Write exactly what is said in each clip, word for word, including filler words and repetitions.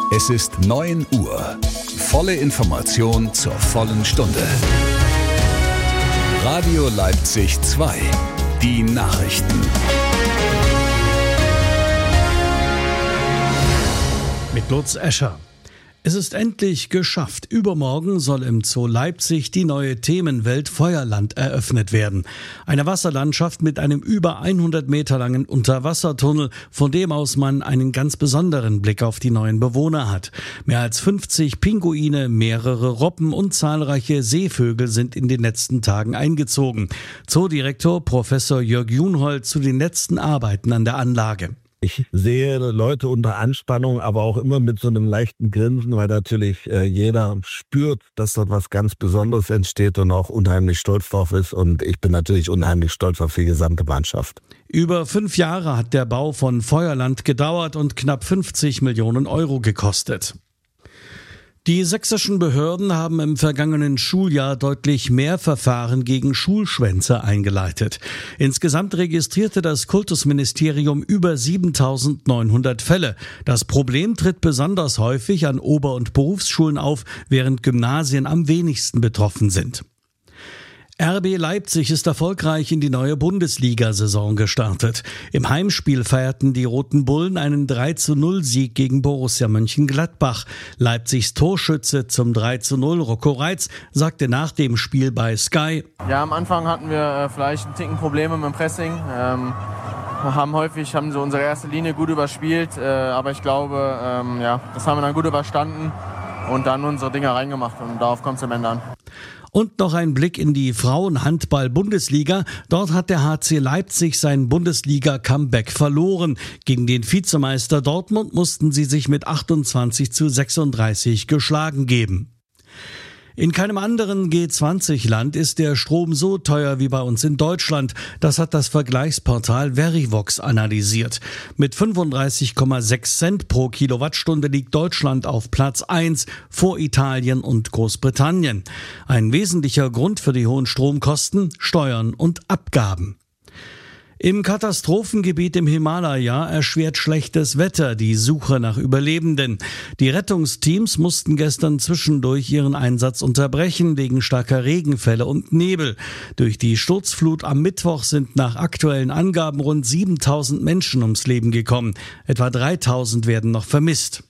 Es ist neun Uhr. Volle Information zur vollen Stunde. Radio Leipzig zwei. Die Nachrichten. Mit Lutz Escher. Es ist endlich geschafft. Übermorgen soll im Zoo Leipzig die neue Themenwelt Feuerland eröffnet werden. Eine Wasserlandschaft mit einem über hundert Meter langen Unterwassertunnel, von dem aus man einen ganz besonderen Blick auf die neuen Bewohner hat. Mehr als fünfzig Pinguine, mehrere Robben und zahlreiche Seevögel sind in den letzten Tagen eingezogen. Zoodirektor Professor Jörg Junhold zu den letzten Arbeiten an der Anlage. Ich sehe Leute unter Anspannung, aber auch immer mit so einem leichten Grinsen, weil natürlich äh, jeder spürt, dass dort was ganz Besonderes entsteht und auch unheimlich stolz drauf ist. Und ich bin natürlich unheimlich stolz auf die gesamte Mannschaft. Über fünf Jahre hat der Bau von Feuerland gedauert und knapp fünfzig Millionen Euro gekostet. Die sächsischen Behörden haben im vergangenen Schuljahr deutlich mehr Verfahren gegen Schulschwänze eingeleitet. Insgesamt registrierte das Kultusministerium über siebentausendneunhundert Fälle. Das Problem tritt besonders häufig an Ober- und Berufsschulen auf, während Gymnasien am wenigsten betroffen sind. R B Leipzig ist erfolgreich in die neue Bundesliga-Saison gestartet. Im Heimspiel feierten die Roten Bullen einen drei zu null Sieg gegen Borussia Mönchengladbach. Leipzigs Torschütze zum drei zu null, Rocco Reitz, sagte nach dem Spiel bei Sky: Ja, am Anfang hatten wir äh, vielleicht ein Ticken Probleme mit dem Pressing. Ähm, haben häufig haben so unsere erste Linie gut überspielt, äh, aber ich glaube, ähm, ja, das haben wir dann gut überstanden und dann unsere Dinger reingemacht und darauf kommt es am Ende an. Und noch ein Blick in die Frauenhandball-Bundesliga. Dort hat der H C Leipzig sein Bundesliga-Comeback verloren. Gegen den Vizemeister Dortmund mussten sie sich mit achtundzwanzig zu sechsunddreißig geschlagen geben. In keinem anderen G zwanzig Land ist der Strom so teuer wie bei uns in Deutschland. Das hat das Vergleichsportal Verivox analysiert. Mit fünfunddreißig Komma sechs Cent pro Kilowattstunde liegt Deutschland auf Platz eins vor Italien und Großbritannien. Ein wesentlicher Grund für die hohen Stromkosten: Steuern und Abgaben. Im Katastrophengebiet im Himalaya erschwert schlechtes Wetter die Suche nach Überlebenden. Die Rettungsteams mussten gestern zwischendurch ihren Einsatz unterbrechen wegen starker Regenfälle und Nebel. Durch die Sturzflut am Mittwoch sind nach aktuellen Angaben rund siebentausend Menschen ums Leben gekommen. Etwa dreitausend werden noch vermisst.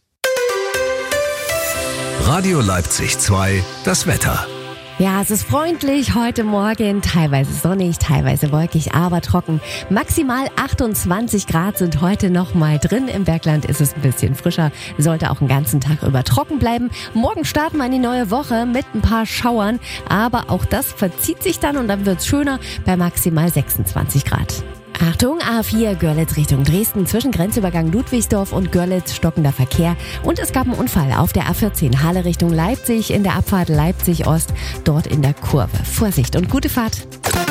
Radio Leipzig zwei, das Wetter. Ja, es ist freundlich heute Morgen, teilweise sonnig, teilweise wolkig, aber trocken. Maximal achtundzwanzig Grad sind heute noch mal drin. Im Bergland ist es ein bisschen frischer, sollte auch den ganzen Tag über trocken bleiben. Morgen starten wir in die neue Woche mit ein paar Schauern, aber auch das verzieht sich dann und dann wird's schöner bei maximal sechsundzwanzig Grad. Achtung, A vier Görlitz Richtung Dresden, zwischen Grenzübergang Ludwigsdorf und Görlitz stockender Verkehr. Und es gab einen Unfall auf der A vierzehn Halle Richtung Leipzig in der Abfahrt Leipzig-Ost, dort in der Kurve. Vorsicht und gute Fahrt.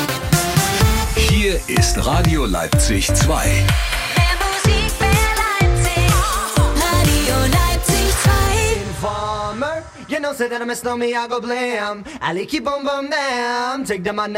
Hier ist Radio Leipzig zwei. You know, say that I miss no me, I go blam. I like you, boom, boom, damn. Take them on.